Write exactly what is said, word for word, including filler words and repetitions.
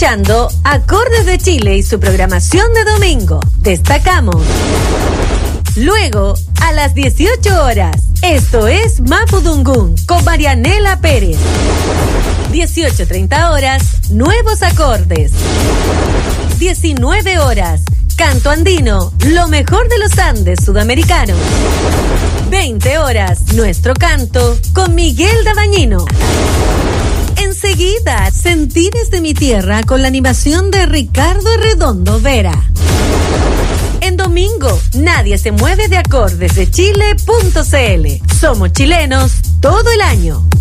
escuchando Acordes de Chile y su programación de domingo. Destacamos. Luego, a las dieciocho horas, esto es Mapudungún con Marianela Pérez. dieciocho treinta horas, Nuevos Acordes. diecinueve horas, Canto Andino, lo mejor de los Andes sudamericanos. veinte horas, Nuestro Canto con Miguel Dabañino. Enseguida, Sentires de mi Tierra con la animación de Ricardo Redondo Vera. En domingo, nadie se mueve de acordes de chile punto c l. Somos chilenos todo el año.